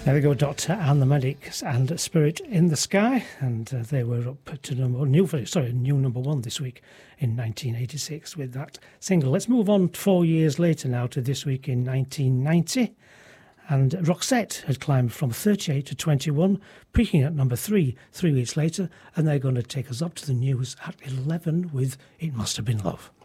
There we go, Doctor and the Medics and Spirit in the Sky, and they were up to new number one this week in 1986 with that single. Let's move on 4 years later now to this week in 1990, and Roxette had climbed from 38 to 21, peaking at number 3 3 weeks later, and they're going to take us up to the news at 11 with It Must Have Been Love.